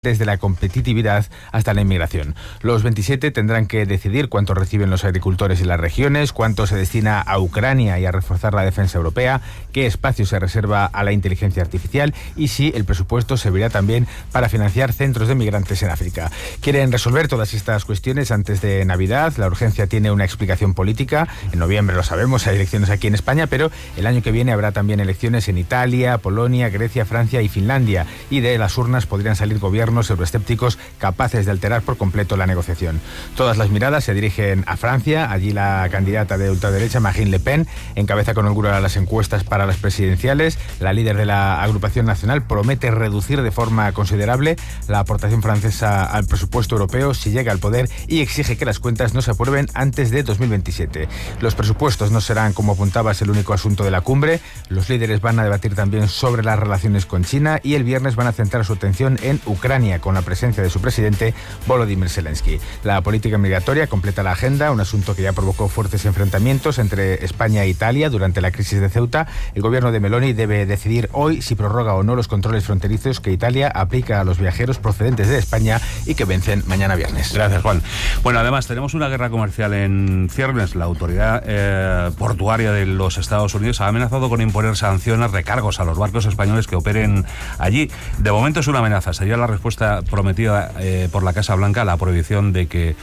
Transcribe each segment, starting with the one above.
desde la competitividad hasta la inmigración. Los 27 tendrán que decidir cuánto reciben los agricultores y las regiones, cuánto se destina a Ucrania y a reforzar la defensa europea, qué espacio se reserva a la inteligencia artificial y si el presupuesto servirá también para financiar centros de migrantes en África. Quieren resolver todas estas cuestiones antes de Navidad. La urgencia tiene una explicación política. En noviembre, lo sabemos, hay elecciones aquí en España, pero el año que viene habrá también elecciones en Italia, Polonia, Grecia, Francia y Finlandia. Y de las urnas podrían salir gobiernos euroescépticos capaces de alterar por completo la negociación. Todas las miradas se dirigen a Francia. Allí la candidata de ultraderecha, Marine Le Pen, encabeza con orgullo las encuestas para las presidenciales. La líder de la agrupación nacional promete reducir de forma considerable la aportación francesa al presupuesto europeo si llega al poder y exige que las cuentas no se aprueben antes de 2027. Los presupuestos no serán, como apuntabas, el único asunto de la cumbre. Los líderes van a debatir también sobre las relaciones con China y el viernes van a centrar su atención en Ucrania, con la presencia de su presidente Volodymyr Zelensky. La política migratoria completa la agenda, un asunto que ya provocó fuertes enfrentamientos entre España e Italia durante la crisis de Ceuta. El gobierno de Meloni debe decidir hoy si prorroga o no los controles fronterizos que Italia aplica a los viajeros procedentes de España y que vencen mañana viernes. Gracias, Juan. Bueno, además tenemos una guerra comercial en ciernes. La autoridad portuaria de los Estados Unidos ha amenazado con imponer sanciones, recargos a los barcos españoles que operen allí. De momento es una amenaza. Sería la respuesta prometida por la Casa Blanca a la prohibición de que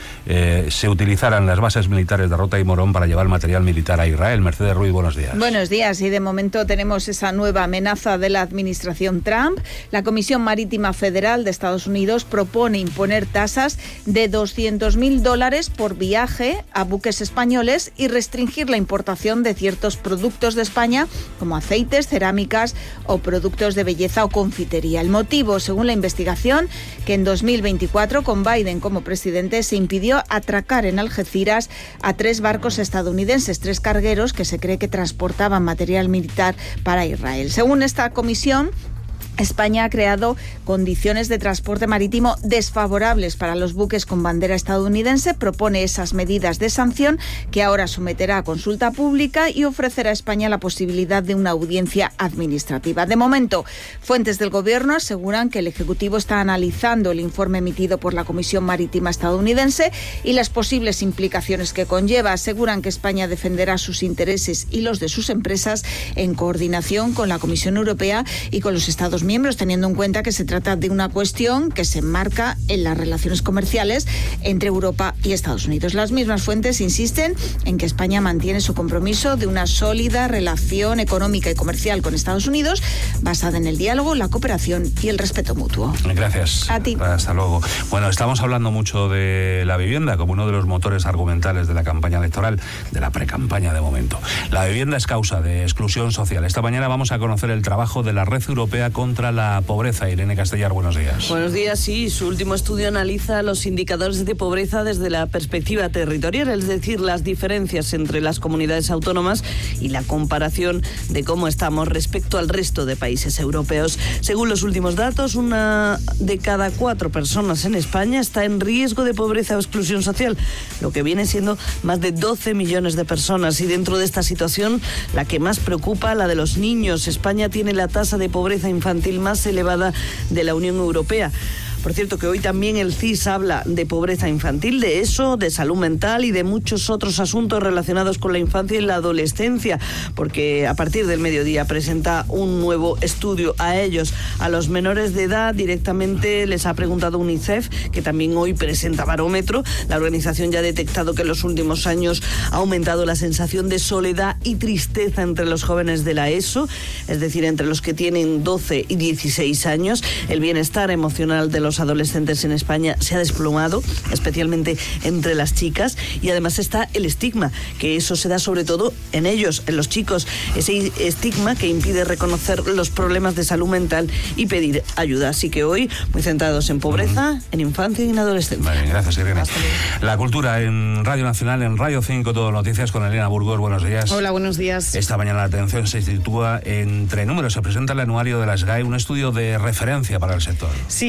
se utilizaran las bases militares de Rota y Morón para llevar material militar a Israel. Mercedes Ruiz, buenos días. Buenos días, y de momento tenemos esa nueva amenaza de la administración Trump. La Comisión Marítima Federal de Estados Unidos propone imponer tasas de $200.000 por viaje a buques españoles y restringir la importación de ciertos productos de España, como aceites, cerámicas o productos de belleza o confitería. El motivo, según la investigación, que en 2024, con Biden como presidente, se impidió atracar en Algeciras a 3 barcos estadounidenses, 3 cargueros que se cree que transportaban material militar para Israel. Según esta comisión, España ha creado condiciones de transporte marítimo desfavorables para los buques con bandera estadounidense, propone esas medidas de sanción que ahora someterá a consulta pública y ofrecerá a España la posibilidad de una audiencia administrativa. De momento, fuentes del Gobierno aseguran que el Ejecutivo está analizando el informe emitido por la Comisión Marítima estadounidense y las posibles implicaciones que conlleva. Aseguran que España defenderá sus intereses y los de sus empresas en coordinación con la Comisión Europea y con los Estados miembros, teniendo en cuenta que se trata de una cuestión que se enmarca en las relaciones comerciales entre Europa y Estados Unidos. Las mismas fuentes insisten en que España mantiene su compromiso de una sólida relación económica y comercial con Estados Unidos basada en el diálogo, la cooperación y el respeto mutuo. Gracias. A ti. Hasta luego. Bueno, estamos hablando mucho de la vivienda como uno de los motores argumentales de la campaña electoral, de la precampaña de momento. La vivienda es causa de exclusión social. Esta mañana vamos a conocer el trabajo de la Red Europea contra la pobreza. Irene Castellar, buenos días. Buenos días, sí. Su último estudio analiza los indicadores de pobreza desde la perspectiva territorial, es decir, las diferencias entre las comunidades autónomas y la comparación de cómo estamos respecto al resto de países europeos. Según los últimos datos, 1 de cada 4 personas en España está en riesgo de pobreza o exclusión social, lo que viene siendo más de 12 millones de personas. Y dentro de esta situación, la que más preocupa, la de los niños. España tiene la tasa de pobreza infantil más elevada de la Unión Europea. Por cierto, que hoy también el CIS habla de pobreza infantil, de eso, de salud mental y de muchos otros asuntos relacionados con la infancia y la adolescencia, porque a partir del mediodía presenta un nuevo estudio a ellos. A los menores de edad directamente les ha preguntado UNICEF, que también hoy presenta barómetro. La organización ya ha detectado que en los últimos años ha aumentado la sensación de soledad y tristeza entre los jóvenes de la ESO, es decir, entre los que tienen 12 y 16 años. El bienestar emocional de los adolescentes en España se ha desplomado, especialmente entre las chicas, y además está el estigma, que eso se da sobre todo en ellos, en los chicos, ese estigma que impide reconocer los problemas de salud mental y pedir ayuda. Así que hoy, muy centrados en pobreza, en infancia y en adolescencia. Vale, gracias, Irene. La cultura en Radio Nacional, en Radio 5, Todo Noticias, con Elena Burgos. Buenos días. Hola, buenos días. Esta mañana la atención se sitúa entre números. Se presenta el anuario de la SGAE, un estudio de referencia para el sector. Sí, una nueva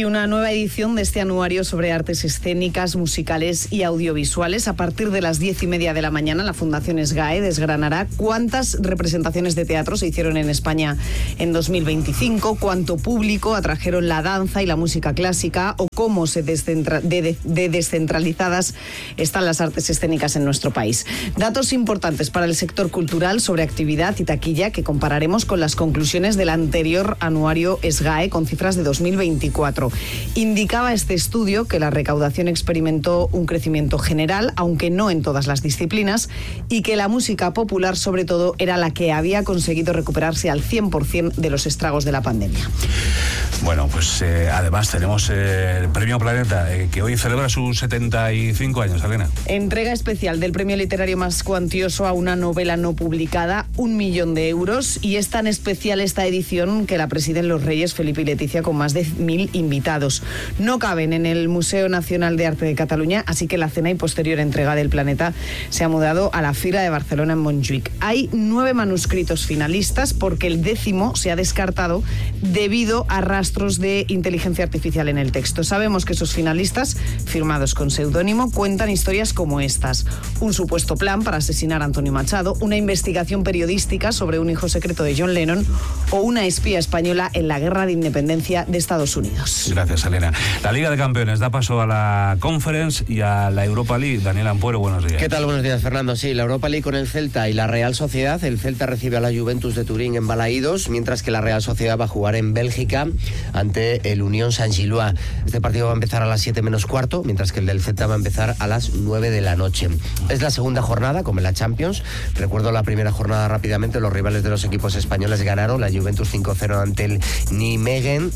nueva edición de este anuario sobre artes escénicas, musicales y audiovisuales. A partir de las 10:30 de la mañana, la Fundación SGAE desgranará cuántas representaciones de teatro se hicieron en España en 2025, cuánto público atrajeron la danza y la música clásica o cómo de descentralizadas están las artes escénicas en nuestro país. Datos importantes para el sector cultural sobre actividad y taquilla que compararemos con las conclusiones del anterior anuario SGAE con cifras de 2024. Indicaba este estudio que la recaudación experimentó un crecimiento general, aunque no en todas las disciplinas, y que la música popular, sobre todo, era la que había conseguido recuperarse al 100% de los estragos de la pandemia. Bueno, pues además tenemos el Premio Planeta, que hoy celebra sus 75 años, Elena. Entrega especial del premio literario más cuantioso a una novela no publicada, 1 millón de euros, y es tan especial esta edición que la presiden los Reyes Felipe y Leticia con más de 1.000 invitados. No caben en el Museo Nacional de Arte de Cataluña, así que la cena y posterior entrega del Planeta se ha mudado a la Fira de Barcelona en Montjuïc. Hay 9 manuscritos finalistas porque el 10º se ha descartado debido a rastros de inteligencia artificial en el texto. Sabemos que esos finalistas, firmados con seudónimo, cuentan historias como estas: un supuesto plan para asesinar a Antonio Machado, una investigación periodística sobre un hijo secreto de John Lennon o una espía española en la guerra de independencia de Estados Unidos. Gracias, Elena. La Liga de Campeones da paso a la Conference y a la Europa League. Daniel Ampuero, buenos días. ¿Qué tal? Buenos días, Fernando. Sí, la Europa League con el Celta y la Real Sociedad. El Celta recibe a la Juventus de Turín en Balaídos, mientras que la Real Sociedad va a jugar en Bélgica ante el Unión Saint-Gilloise. Este partido va a empezar a las 7 menos cuarto, mientras que el del Celta va a empezar a las 9 de la noche. Es la segunda jornada, como en la Champions. Recuerdo la primera jornada rápidamente, los rivales de los equipos españoles ganaron, la Juventus 5-0 ante el Nijmegen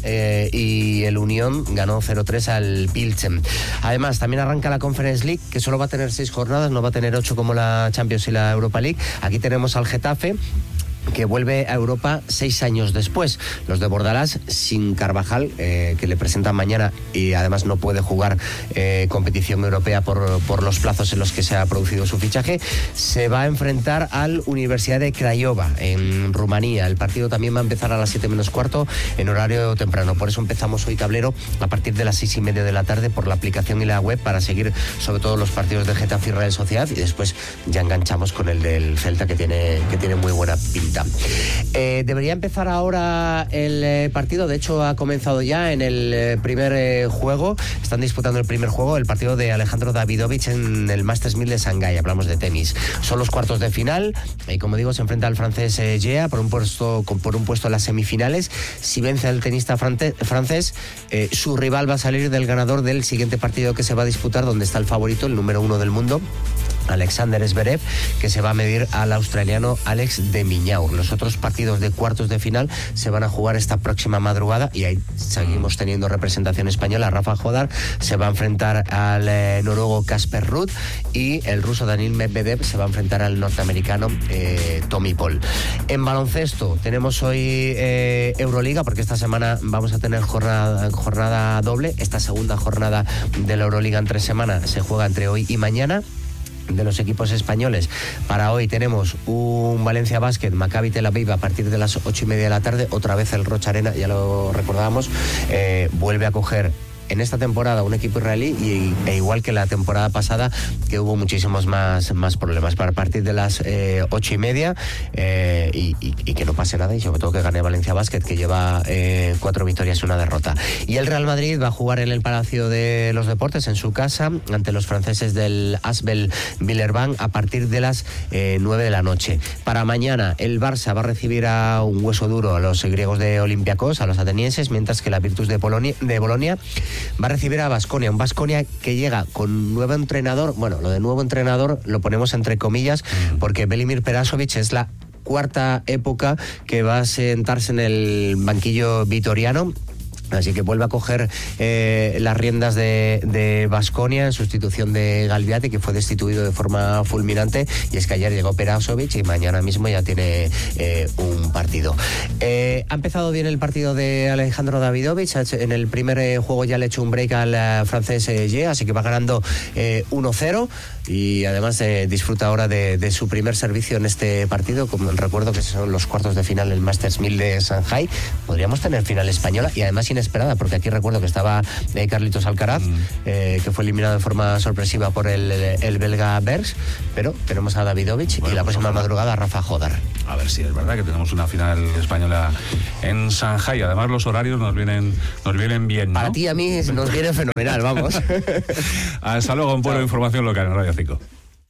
y el Unión ganó 0-3 al Pilsen. Además, también arranca la Conference League, que solo va a tener 6 jornadas, no va a tener 8 como la Champions y la Europa League. Aquí tenemos al Getafe, que vuelve a Europa 6 años después. Los de Bordalás, sin Carvajal, que le presentan mañana y además no puede jugar competición europea por los plazos en los que se ha producido su fichaje, se va a enfrentar al Universidad de Craiova en Rumanía. El partido también va a empezar a las 7 menos cuarto en horario temprano. Por eso empezamos hoy tablero a partir de las 6:30 de la tarde por la aplicación y la web para seguir sobre todo los partidos de Getafe y Real Sociedad, y después ya enganchamos con el del Celta que tiene muy buena pinta. Debería empezar ahora el partido, de hecho ha comenzado ya en el primer juego, están disputando el primer juego, el partido de Alejandro Davidovich en el Masters 1000 de Shanghái. Hablamos de tenis, son los cuartos de final y como digo se enfrenta al francés Gea por un puesto en las semifinales. Si vence al tenista francés, su rival va a salir del ganador del siguiente partido que se va a disputar, donde está el favorito, el número 1 del mundo, Alexander Zverev, que se va a medir al australiano Alex de Minaur. Los otros partidos de cuartos de final se van a jugar esta próxima madrugada y ahí seguimos teniendo representación española. Rafa Jodar se va a enfrentar al noruego Casper Ruud y el ruso Daniil Medvedev se va a enfrentar al norteamericano Tommy Paul. En baloncesto tenemos hoy Euroliga, porque esta semana vamos a tener jornada doble. Esta segunda jornada de la Euroliga en 3 semanas se juega entre hoy y mañana. De los equipos españoles, para hoy tenemos un Valencia Basket Maccabi Tel Aviv a partir de las 8:30 de la tarde. Otra vez el Rocha Arena, ya lo recordábamos, vuelve a coger en esta temporada un equipo israelí e igual que la temporada pasada, que hubo muchísimos más problemas. Para partir de las 8:30 y que no pase nada, y sobre todo que gane Valencia Basket, que lleva 4 victorias y 1 derrota. Y el Real Madrid va a jugar en el Palacio de los Deportes, en su casa, ante los franceses del Asbel Villeurbanne a partir de las 9 de la noche. Para mañana el Barça va a recibir a un hueso duro a los griegos de Olympiacos, a los atenienses, mientras que la Virtus de Bolonia va a recibir a Baskonia, un Baskonia que llega con nuevo entrenador. Bueno, lo de nuevo entrenador lo ponemos entre comillas, porque Velimir Perasovic es la 4ª época que va a sentarse en el banquillo vitoriano. Así que vuelve a coger las riendas de Baskonia en sustitución de Galbiati, que fue destituido de forma fulminante. Y es que ayer llegó Perasovic y mañana mismo ya tiene un partido. Ha empezado bien el partido de Alejandro Davidovich. En el primer juego ya le echó un break al francés Gea, así que va ganando 1-0. Y además disfruta ahora de su primer servicio en este partido. Como recuerdo que son los cuartos de final del Masters 1000 de Shanghái. Podríamos tener final española y además sin inesperada, porque aquí recuerdo que estaba Carlitos Alcaraz, que fue eliminado de forma sorpresiva por el belga Bergs, pero tenemos a Davidovich y la próxima madrugada a Rafa Jodar. A ver si es verdad que tenemos una final española en Shanghái. Además, los horarios nos vienen bien, ¿no? Para ti y a mí nos viene fenomenal, vamos. Hasta luego, un pueblo de información local en Radio 5.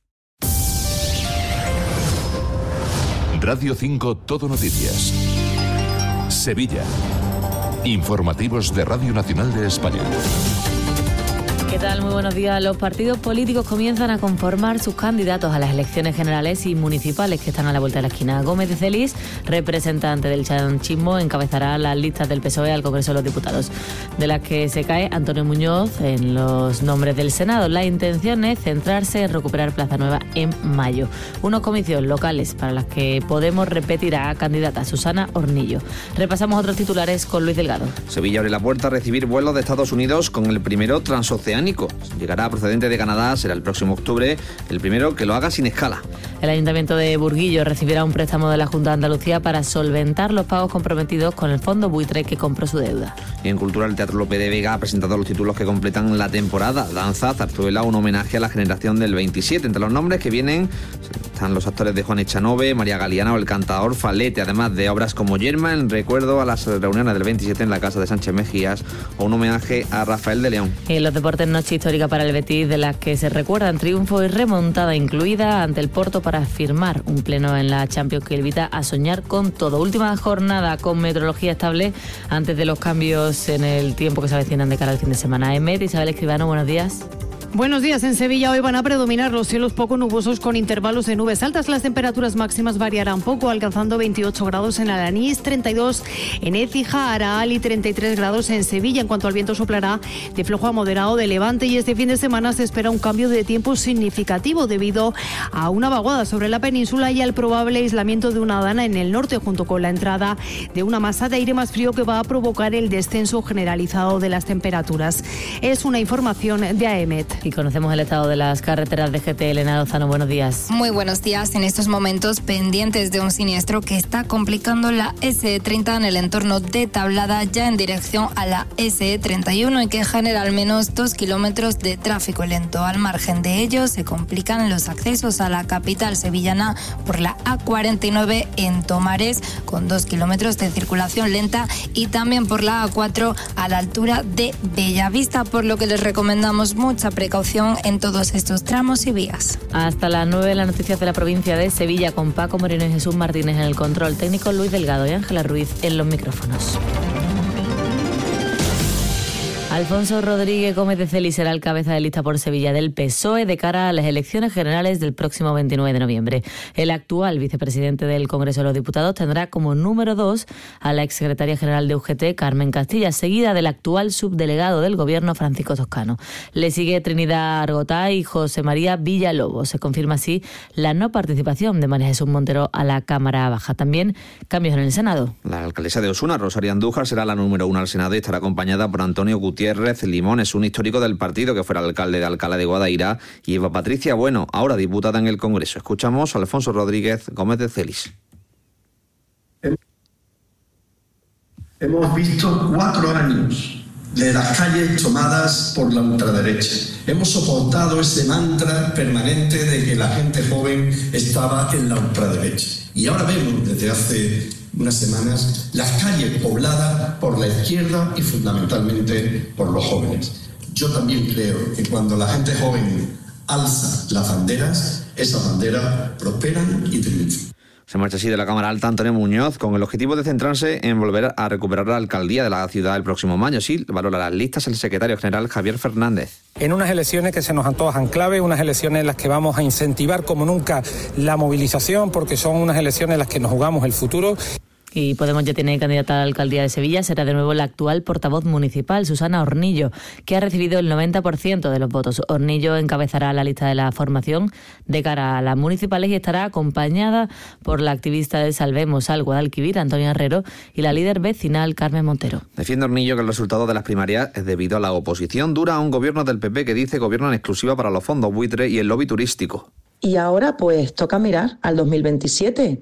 Radio 5 Todo Noticias. Sevilla. Informativos de Radio Nacional de España. ¿Qué tal? Muy buenos días. Los partidos políticos comienzan a conformar sus candidatos a las elecciones generales y municipales que están a la vuelta de la esquina. Gómez de Celis, representante del chanchismo, encabezará las listas del PSOE al Congreso de los Diputados, de las que se cae Antonio Muñoz en los nombres del Senado. La intención es centrarse en recuperar Plaza Nueva en mayo. Unos comicios locales para las que Podemos repetirá a candidata Susana Hornillo. Repasamos otros titulares con Luis Delgado. Sevilla abre la puerta a recibir vuelos de Estados Unidos con el primero transoceánico. Llegará procedente de Canadá, será el próximo octubre, el primero que lo haga sin escala. El Ayuntamiento de Burguillo recibirá un préstamo de la Junta de Andalucía para solventar los pagos comprometidos con el fondo buitre que compró su deuda. Y en Cultura, el Teatro Lope de Vega ha presentado los títulos que completan la temporada. Danza, zarzuela, un homenaje a la generación del 27. Entre los nombres que vienen están los actores de Juan Echanove, María Galiana o el cantador Falete, además de obras como Yerma, en recuerdo a las reuniones del 27 en la Casa de Sánchez Mejías, o un homenaje a Rafael de León. Y en los deportes, noche histórica para el Betis, de las que se recuerdan triunfo y remontada incluida ante el Porto para firmar un pleno en la Champions que invita a soñar con todo. Última jornada con meteorología estable antes de los cambios en el tiempo que se avecinan de cara al fin de semana. EMET, Isabel Escribano, buenos días. Buenos días. En Sevilla hoy van a predominar los cielos poco nubosos con intervalos de nubes altas. Las temperaturas máximas variarán poco, alcanzando 28 grados en Alanís, 32 en Écija, Araal y 33 grados en Sevilla. En cuanto al viento, soplará de flojo a moderado de levante y este fin de semana se espera un cambio de tiempo significativo debido a una vaguada sobre la península y al probable aislamiento de una dana en el norte, junto con la entrada de una masa de aire más frío que va a provocar el descenso generalizado de las temperaturas. Es una información de AEMET. Y conocemos el estado de las carreteras de GT. Elena Lozano, buenos días. Muy buenos días. En estos momentos pendientes de un siniestro que está complicando la SE30 en el entorno de Tablada, ya en dirección a la SE31 y que genera al menos 2 kilómetros de tráfico lento. Al margen de ello, se complican los accesos a la capital sevillana por la A49 en Tomares, con 2 kilómetros de circulación lenta, y también por la A4 a la altura de Bellavista, por lo que les recomendamos mucha precaución en todos estos tramos y vías. Hasta las 9, las noticias de la provincia de Sevilla con Paco Moreno y Jesús Martínez en el control técnico, Luis Delgado y Ángela Ruiz en los micrófonos. Alfonso Rodríguez Gómez de Celis será el cabeza de lista por Sevilla del PSOE de cara a las elecciones generales del próximo 29 de noviembre. El actual vicepresidente del Congreso de los Diputados tendrá como número 2 a la exsecretaria general de UGT, Carmen Castilla, seguida del actual subdelegado del Gobierno, Francisco Toscano. Le sigue Trinidad Argotay y José María Villalobos. Se confirma así la no participación de María Jesús Montero a la Cámara Baja. También cambios en el Senado. La alcaldesa de Osuna, Rosario Andújar, será la número 1 al Senado y estará acompañada por Antonio Gutiérrez Limón, es un histórico del partido que fuera alcalde de Alcalá de Guadaira, y Eva Patricia Bueno, ahora diputada en el Congreso. Escuchamos a Alfonso Rodríguez Gómez de Celis. Hemos visto 4 años de las calles tomadas por la ultraderecha. Hemos soportado ese mantra permanente de que la gente joven estaba en la ultraderecha. Y ahora vemos desde hace unas semanas las calles pobladas por la izquierda y fundamentalmente por los jóvenes. Yo también creo que cuando la gente joven alza las banderas, esas banderas prosperan y triunfan. Se marcha así de la Cámara Alta Antonio Muñoz con el objetivo de centrarse en volver a recuperar la alcaldía de la ciudad el próximo mayo. Sí, valora las listas el secretario general Javier Fernández. En unas elecciones que se nos antojan clave, unas elecciones en las que vamos a incentivar como nunca la movilización, porque son unas elecciones en las que nos jugamos el futuro. Y Podemos ya tiene candidata a la alcaldía de Sevilla. Será de nuevo la actual portavoz municipal, Susana Hornillo, que ha recibido el 90% de los votos. Hornillo encabezará la lista de la formación de cara a las municipales y estará acompañada por la activista de Salvemos al Guadalquivir, Antonia Herrero, y la líder vecinal, Carmen Montero. Defiende Hornillo que el resultado de las primarias es debido a la oposición dura a un gobierno del PP que dice gobierno en exclusiva para los fondos buitre y el lobby turístico. Y ahora pues toca mirar al 2027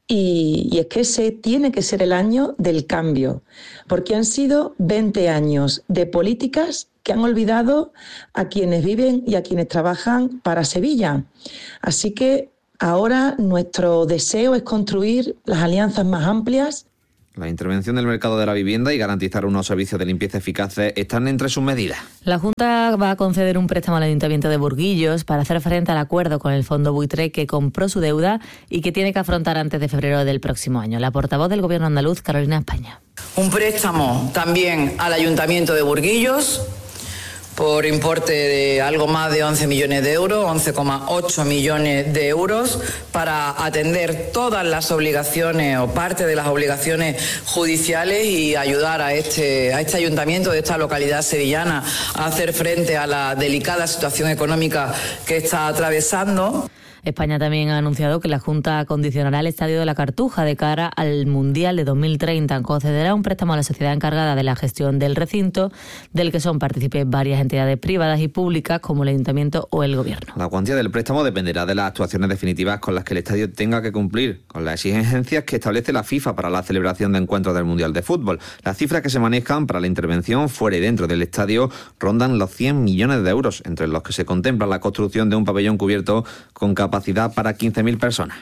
Y es que ese tiene que ser el año del cambio, porque han sido 20 años de políticas que han olvidado a quienes viven y a quienes trabajan para Sevilla. Así que ahora nuestro deseo es construir las alianzas más amplias. La intervención del mercado de la vivienda y garantizar unos servicios de limpieza eficaces están entre sus medidas. La Junta va a conceder un préstamo al Ayuntamiento de Burguillos para hacer frente al acuerdo con el Fondo Buitre, que compró su deuda y que tiene que afrontar antes de febrero del próximo año. La portavoz del Gobierno andaluz, Carolina España. Un préstamo también al Ayuntamiento de Burguillos por importe de algo más de 11 millones de euros, 11,8 millones de euros, para atender todas las obligaciones o parte de las obligaciones judiciales y ayudar a este ayuntamiento de esta localidad sevillana a hacer frente a la delicada situación económica que está atravesando. España también ha anunciado que la Junta condicionará el Estadio de la Cartuja de cara al Mundial de 2030. Concederá un préstamo a la sociedad encargada de la gestión del recinto, del que son partícipes varias entidades privadas y públicas como el Ayuntamiento o el Gobierno. La cuantía del préstamo dependerá de las actuaciones definitivas con las que el estadio tenga que cumplir, con las exigencias que establece la FIFA para la celebración de encuentros del Mundial de Fútbol. Las cifras que se manejan para la intervención fuera y dentro del estadio rondan los 100 millones de euros, entre los que se contempla la construcción de un pabellón cubierto con capacidad para 15.000 personas.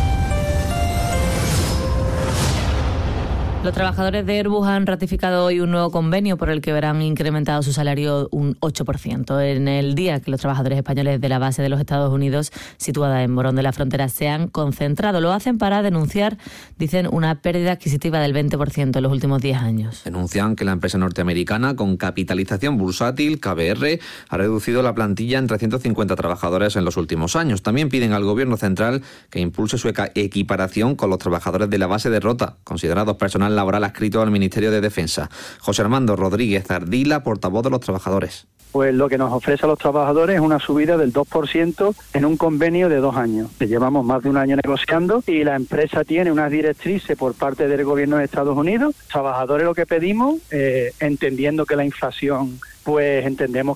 Los trabajadores de Airbus han ratificado hoy un nuevo convenio por el que verán incrementado su salario un 8%. En el día que los trabajadores españoles de la base de los Estados Unidos, situada en Morón de la Frontera, se han concentrado. Lo hacen para denunciar, dicen, una pérdida adquisitiva del 20% en los últimos 10 años. Denuncian que la empresa norteamericana con capitalización bursátil, KBR, ha reducido la plantilla en 350 trabajadores en los últimos años. También piden al Gobierno central que impulse su equiparación con los trabajadores de la base de Rota, considerados personal laboral adscrito al Ministerio de Defensa. José Armando Rodríguez Ardila, portavoz de los trabajadores. Pues lo que nos ofrece a los trabajadores es una subida del 2% en un convenio de 2 años. Llevamos más de un año negociando y la empresa tiene unas directrices por parte del Gobierno de Estados Unidos. Trabajadores, lo que pedimos, entendiendo que la inflación, pues entendemos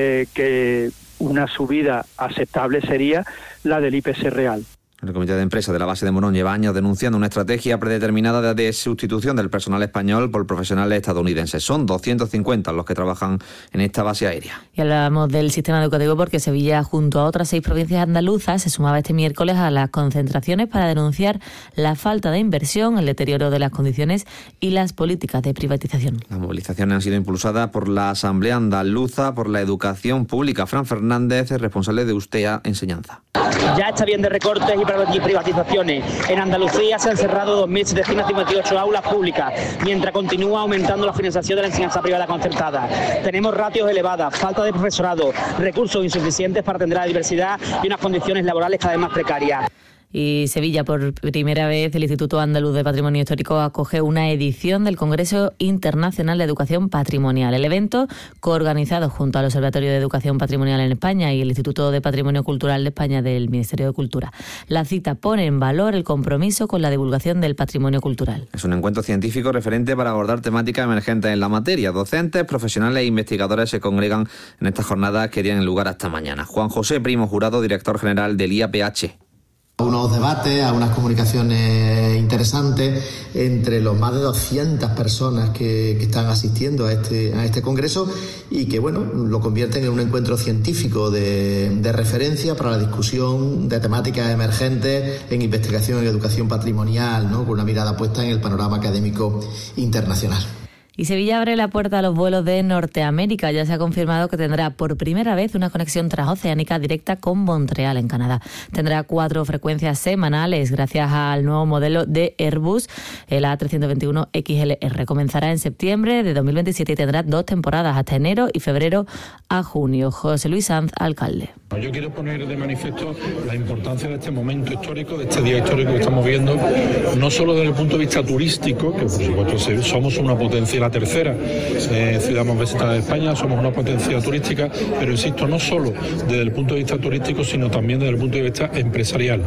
que una subida aceptable sería la del IPC real. El Comité de Empresa de la base de Morón lleva años denunciando una estrategia predeterminada de sustitución del personal español por profesionales estadounidenses. Son 250 los que trabajan en esta base aérea. Y hablamos del sistema educativo porque Sevilla, junto a otras 6 provincias andaluzas, se sumaba este miércoles a las concentraciones para denunciar la falta de inversión, el deterioro de las condiciones y las políticas de privatización. Las movilizaciones han sido impulsadas por la Asamblea Andaluza por la Educación Pública. Fran Fernández, responsable de Ustea Enseñanza. Ya está bien de recortes y privatizaciones. En Andalucía se han cerrado 2.758 aulas públicas, mientras continúa aumentando la financiación de la enseñanza privada concertada. Tenemos ratios elevadas, falta de profesorado, recursos insuficientes para atender a la diversidad y unas condiciones laborales cada vez más precarias. Y Sevilla, por primera vez, el Instituto Andaluz de Patrimonio Histórico acoge una edición del Congreso Internacional de Educación Patrimonial. El evento, coorganizado junto al Observatorio de Educación Patrimonial en España y el Instituto de Patrimonio Cultural de España del Ministerio de Cultura. La cita pone en valor el compromiso con la divulgación del patrimonio cultural. Es un encuentro científico referente para abordar temáticas emergentes en la materia. Docentes, profesionales e investigadores se congregan en estas jornadas que tienen lugar hasta mañana. Juan José Primo Jurado, director general del IAPH. A unos debates, a unas comunicaciones interesantes entre los más de 200 personas que están asistiendo a este congreso y que, bueno, lo convierten en un encuentro científico de referencia para la discusión de temáticas emergentes en investigación y educación patrimonial, ¿no?, con una mirada puesta en el panorama académico internacional. Y Sevilla abre la puerta a los vuelos de Norteamérica. Ya se ha confirmado que tendrá por primera vez una conexión transoceánica directa con Montreal, en Canadá. Tendrá 4 frecuencias semanales gracias al nuevo modelo de Airbus, el A321 XLR. Comenzará en septiembre de 2027 y tendrá 2 temporadas, hasta enero y febrero a junio. José Luis Sanz, alcalde. Yo quiero poner de manifiesto la importancia de este momento histórico, de este día histórico que estamos viendo, no solo desde el punto de vista turístico, que por supuesto somos una potencia, la tercera ciudad más visitada de España, somos una potencia turística, pero insisto, no solo desde el punto de vista turístico, sino también desde el punto de vista empresarial.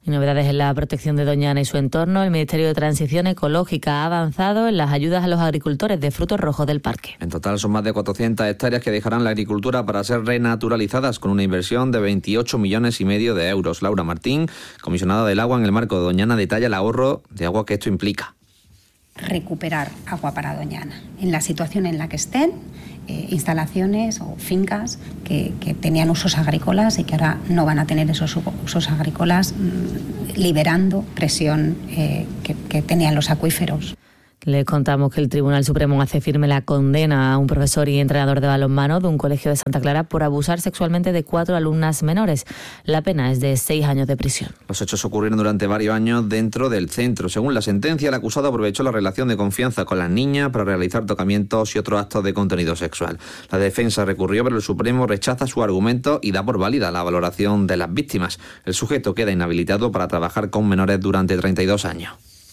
Y novedades en la protección de Doñana y su entorno. El Ministerio de Transición Ecológica ha avanzado en las ayudas a los agricultores de frutos rojos del parque. En total son más de 400 hectáreas que dejarán la agricultura para ser renaturalizadas con una inversión de 28,5 millones de euros. Laura Martín, comisionada del agua en el marco de Doñana, detalla el ahorro de agua que esto implica. Recuperar agua para Doñana en la situación en la que estén, instalaciones o fincas que tenían usos agrícolas y que ahora no van a tener esos usos agrícolas, liberando presión que tenían los acuíferos. Les contamos que el Tribunal Supremo hace firme la condena a un profesor y entrenador de balonmano de un colegio de Santa Clara por abusar sexualmente de 4 alumnas menores. La pena es de 6 años de prisión. Los hechos ocurrieron durante varios años dentro del centro. Según la sentencia, el acusado aprovechó la relación de confianza con las niñas para realizar tocamientos y otros actos de contenido sexual. La defensa recurrió, pero el Supremo rechaza su argumento y da por válida la valoración de las víctimas. El sujeto queda inhabilitado para trabajar con menores durante 32 años.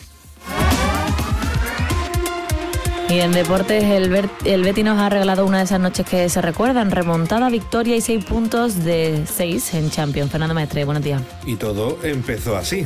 Y en deportes, el Betis nos ha regalado una de esas noches que se recuerdan. Remontada, victoria y 6 puntos de 6 en Champions. Fernando Mestre, buenos días. Y todo empezó así.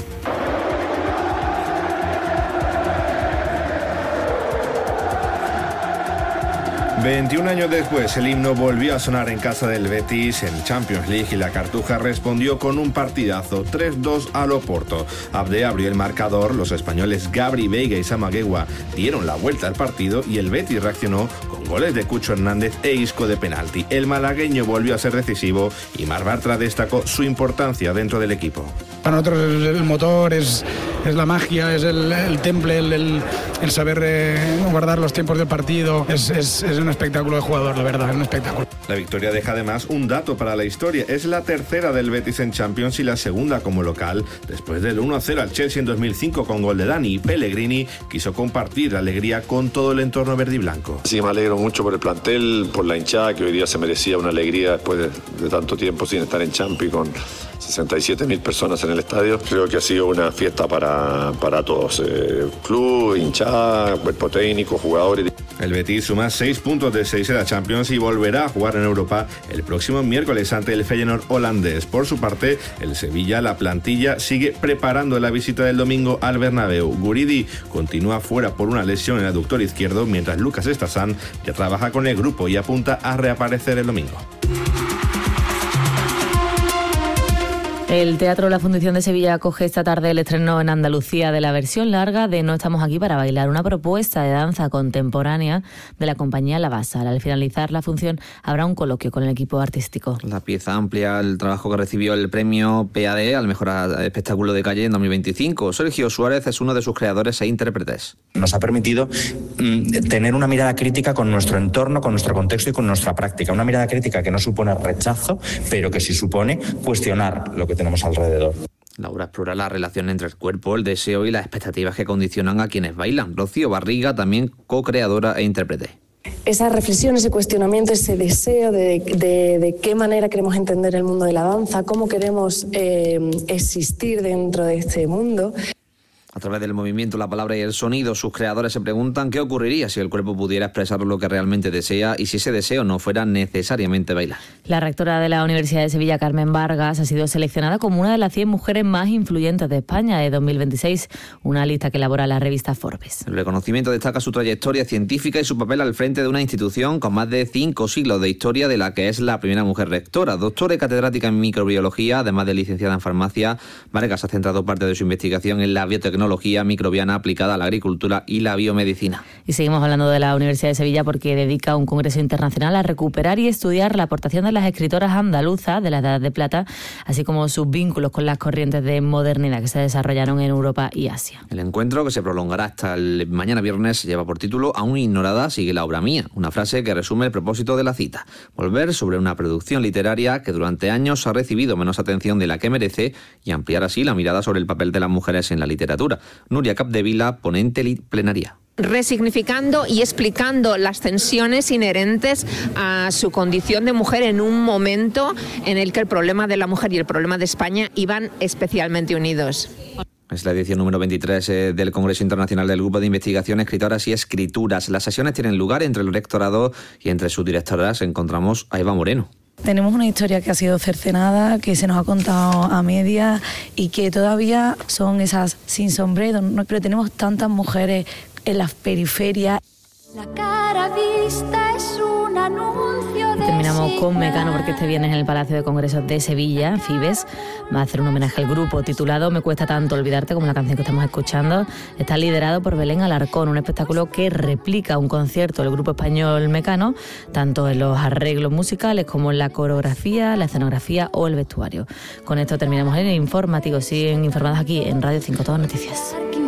21 años después, el himno volvió a sonar en casa del Betis en Champions League y la Cartuja respondió con un partidazo 3-2 al Oporto. Abde abrió el marcador, los españoles Gabri, Veiga y Samaguegua dieron la vuelta al partido y el Betis reaccionó con goles de Cucho Hernández e Isco de penalti. El malagueño volvió a ser decisivo y Marc Bartra destacó su importancia dentro del equipo. Para nosotros el motor, es la magia, es el temple, el saber guardar los tiempos del partido. Es un espectáculo de jugador, la verdad, es un espectáculo. La victoria deja además un dato para la historia. Es la tercera del Betis en Champions y la segunda como local. Después del 1-0 al Chelsea en 2005 con gol de Dani y Pellegrini, quiso compartir la alegría con todo el entorno verde y blanco. Sí, me alegro mucho por el plantel, por la hinchada, que hoy día se merecía una alegría después de tanto tiempo sin estar en Champions, con 67.000 personas en el estadio. Creo que ha sido una fiesta para todos, club, hinchada, cuerpo técnico, jugadores. El Betis suma 6 puntos de 6 en la Champions y volverá a jugar en Europa el próximo miércoles ante el Feyenoord holandés. Por su parte, el Sevilla, la plantilla, sigue preparando la visita del domingo al Bernabéu. Guridi continúa fuera por una lesión en el aductor izquierdo, mientras Lucas Estasán ya trabaja con el grupo y apunta a reaparecer el domingo. El Teatro La Fundición de Sevilla acoge esta tarde el estreno en Andalucía de la versión larga de No estamos aquí para bailar, una propuesta de danza contemporánea de la compañía La Basa. Al finalizar la función habrá un coloquio con el equipo artístico. La pieza amplía el trabajo que recibió el premio PAD al mejor espectáculo de calle en 2025. Sergio Suárez es uno de sus creadores e intérpretes. Nos ha permitido tener una mirada crítica con nuestro entorno, con nuestro contexto y con nuestra práctica. Una mirada crítica que no supone rechazo, pero que sí supone cuestionar lo que tenemos alrededor. Laura explora la relación entre el cuerpo, el deseo y las expectativas que condicionan a quienes bailan. Rocío Barriga, también co-creadora e intérprete. Esa reflexión, ese cuestionamiento, ese deseo de qué manera queremos entender el mundo de la danza, cómo queremos existir dentro de este mundo. A través del movimiento, la palabra y el sonido, sus creadores se preguntan qué ocurriría si el cuerpo pudiera expresar lo que realmente desea y si ese deseo no fuera necesariamente bailar. La rectora de la Universidad de Sevilla, Carmen Vargas, ha sido seleccionada como una de las 100 mujeres más influyentes de España de 2026, una lista que elabora la revista Forbes. El reconocimiento destaca su trayectoria científica y su papel al frente de una institución con más de 5 siglos de historia, de la que es la primera mujer rectora. Doctora y catedrática en microbiología, además de licenciada en farmacia, Vargas ha centrado parte de su investigación en la biotecnología microbiana aplicada a la agricultura y la biomedicina. Y seguimos hablando de la Universidad de Sevilla porque dedica un congreso internacional a recuperar y estudiar la aportación de las escritoras andaluzas de la Edad de Plata, así como sus vínculos con las corrientes de modernidad que se desarrollaron en Europa y Asia. El encuentro, que se prolongará hasta el mañana viernes, lleva por título Aún ignorada sigue la obra mía, una frase que resume el propósito de la cita: volver sobre una producción literaria que durante años ha recibido menos atención de la que merece y ampliar así la mirada sobre el papel de las mujeres en la literatura. Nuria Capdevila, ponente plenaria. Resignificando y explicando las tensiones inherentes a su condición de mujer en un momento en el que el problema de la mujer y el problema de España iban especialmente unidos. Es la edición número 23 del Congreso Internacional del Grupo de Investigación Escritoras y Escrituras. Las sesiones tienen lugar entre el rectorado y entre sus directoras encontramos a Eva Moreno. Tenemos una historia que ha sido cercenada, que se nos ha contado a medias y que todavía son esas sin sombrero, ¿no? Pero tenemos tantas mujeres en las periferias. La cara vista es un anuncio de... Terminamos con Mecano porque este viernes en el Palacio de Congresos de Sevilla, Fibes, va a hacer un homenaje al grupo titulado Me cuesta tanto olvidarte, como la canción que estamos escuchando. Está liderado por Belén Alarcón, un espectáculo que replica un concierto del grupo español Mecano, tanto en los arreglos musicales como en la coreografía, la escenografía o el vestuario. Con esto terminamos el informativo. Siguen informados aquí en Radio 5 Todo Noticias.